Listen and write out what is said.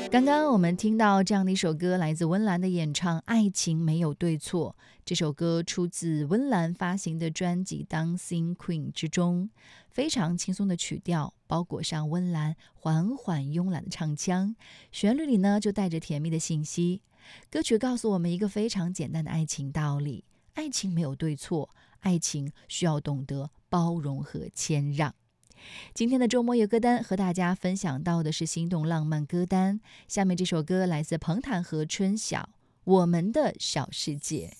刚刚我们听到这样的一首歌，来自温岚的演唱《爱情没有对错》。这首歌出自温岚发行的专辑《Dancing Queen》之中，非常轻松的曲调，包裹上温岚缓缓慵懒的唱腔，旋律里呢就带着甜蜜的信息。歌曲告诉我们一个非常简单的爱情道理：爱情没有对错，爱情需要懂得包容和谦让。今天的周末有歌单和大家分享到的是心动浪漫歌单，下面这首歌来自彭坦和春晓，《我们的小世界》。